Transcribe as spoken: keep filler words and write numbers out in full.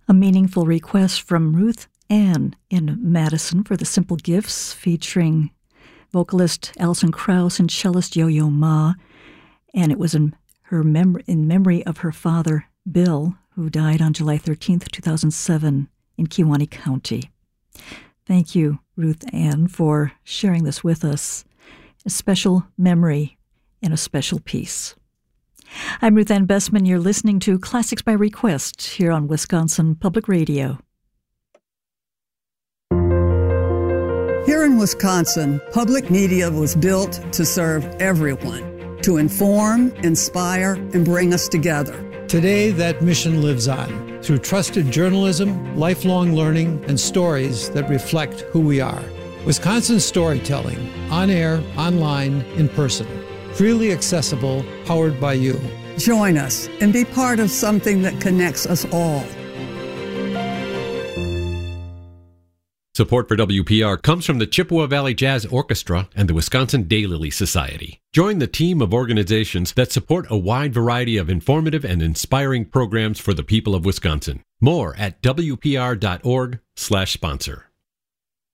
A meaningful request from Ruth Ann in Madison for the Simple Gifts, featuring vocalist Alison Krauss and cellist Yo-Yo Ma, and it was in her mem- in memory of her father, Bill, who died on July thirteenth, two thousand seven in Kewaunee County. Thank you, Ruth Ann, for sharing this with us. A special memory and a special piece. I'm Ruth Ann Bessman. You're listening to Classics by Request here on Wisconsin Public Radio. Here in Wisconsin, public media was built to serve everyone, to inform, inspire, and bring us together. Today, that mission lives on through trusted journalism, lifelong learning, and stories that reflect who we are. Wisconsin storytelling, on air, online, in person. Freely accessible, powered by you. Join us and be part of something that connects us all. Support for W P R comes from the Chippewa Valley Jazz Orchestra and the Wisconsin Daylily Society. Join the team of organizations that support a wide variety of informative and inspiring programs for the people of Wisconsin. More at W P R dot org slash sponsor.